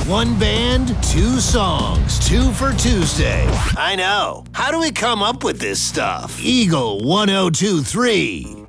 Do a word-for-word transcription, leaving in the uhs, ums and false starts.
One band, two songs, two for Tuesday. I know. How do we come up with this stuff? Eagle one oh two three.